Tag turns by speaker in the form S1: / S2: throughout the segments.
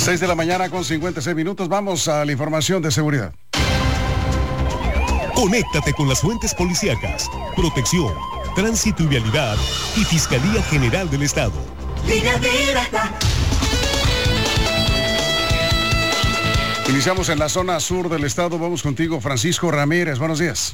S1: 6:56 a.m. Vamos a la información de seguridad.
S2: Conéctate con las fuentes policíacas, protección, tránsito y vialidad y Fiscalía General del Estado.
S3: Línea directa.
S1: Iniciamos en la zona sur del estado. Vamos contigo, Francisco Ramírez. Buenos días.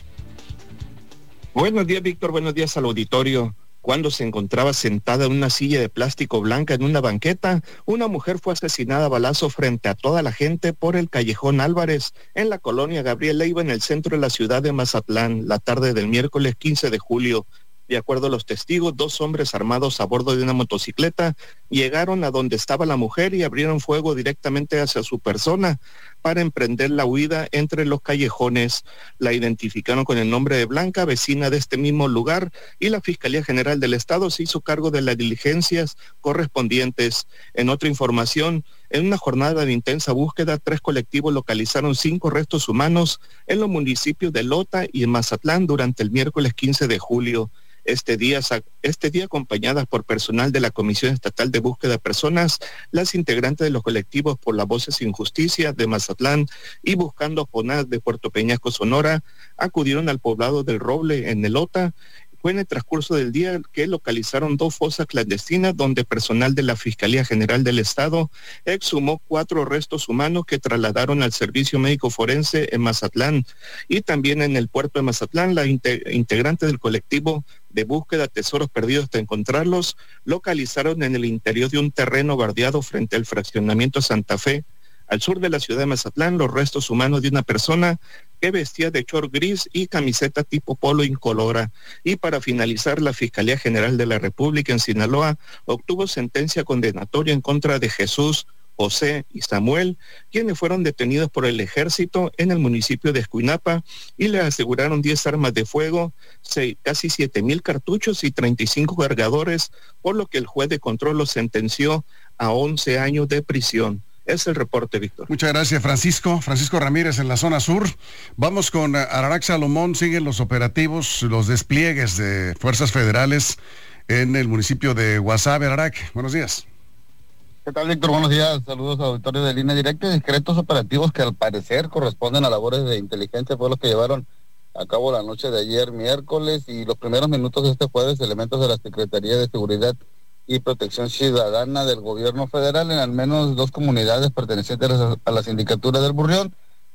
S4: Buenos días, Víctor. Buenos días al auditorio. Cuando se encontraba sentada en una silla de plástico blanca en una banqueta, una mujer fue asesinada a balazo frente a toda la gente por el Callejón Álvarez, en la colonia Gabriel Leiva, en el centro de la ciudad de Mazatlán, la tarde del miércoles 15 de julio. De acuerdo a los testigos, 2 hombres armados a bordo de una motocicleta llegaron a donde estaba la mujer y abrieron fuego directamente hacia su persona para emprender la huida entre los callejones. La identificaron con el nombre de Blanca, vecina de este mismo lugar, y la Fiscalía General del Estado se hizo cargo de las diligencias correspondientes. En otra información, en una jornada de intensa búsqueda, 3 colectivos localizaron 5 restos humanos en los municipios de Lota y en Mazatlán durante el miércoles 15 de julio. Este día acompañadas por personal de la Comisión Estatal de Búsqueda de Personas, las integrantes de los colectivos Por las Voces Sin Justicia de Mazatlán y Buscando FONAD de Puerto Peñasco, Sonora, acudieron al poblado del Roble en Elota. Fue en el transcurso del día que localizaron 2 fosas clandestinas donde personal de la Fiscalía General del Estado exhumó 4 restos humanos que trasladaron al Servicio Médico Forense en Mazatlán. Y también en el puerto de Mazatlán, la integrante del colectivo de búsqueda Tesoros Perdidos hasta encontrarlos, localizaron en el interior de un terreno bardeado frente al fraccionamiento Santa Fe, al sur de la ciudad de Mazatlán, los restos humanos de una persona que vestía de short gris y camiseta tipo polo incolora. Y para finalizar, la Fiscalía General de la República en Sinaloa obtuvo sentencia condenatoria en contra de Jesús, José y Samuel, quienes fueron detenidos por el ejército en el municipio de Escuinapa y le aseguraron 10 armas de fuego, casi 7,000 cartuchos y 35 cargadores, por lo que el juez de control los sentenció a 11 años de prisión. Es el reporte, Víctor.
S1: Muchas gracias, Francisco. Francisco Ramírez en la zona sur. Vamos con Ararac Salomón. Siguen los operativos, los despliegues de fuerzas federales en el municipio de Guasave. Ararac, buenos días.
S5: ¿Qué tal, Víctor? Buenos días. Saludos a auditorio de Línea Directa. Discretos operativos que al parecer corresponden a labores de inteligencia fue lo que llevaron a cabo la noche de ayer miércoles y los primeros minutos de este jueves. Elementos de la Secretaría de Seguridad y Protección Ciudadana del Gobierno Federal en al menos 2 comunidades pertenecientes a la Sindicatura del Burrión.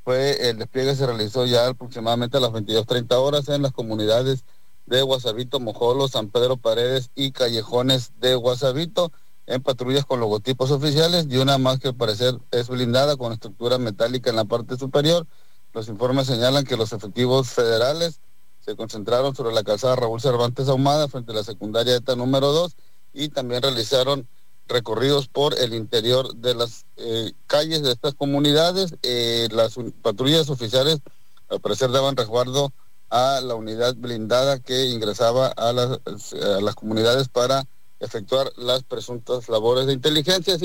S5: El despliegue se realizó ya aproximadamente a las 22:30 horas en las comunidades de Guasavito, Mojolo, San Pedro Paredes y Callejones de Guasavito, en patrullas con logotipos oficiales y una más que al parecer es blindada con estructura metálica en la parte superior. Los informes señalan que los efectivos federales se concentraron sobre la calzada Raúl Cervantes Ahumada frente a la secundaria ETA número 2 y también realizaron recorridos por el interior de las calles de estas comunidades. Las patrullas oficiales al parecer daban resguardo a la unidad blindada que ingresaba a las comunidades para efectuar las presuntas labores de inteligencia.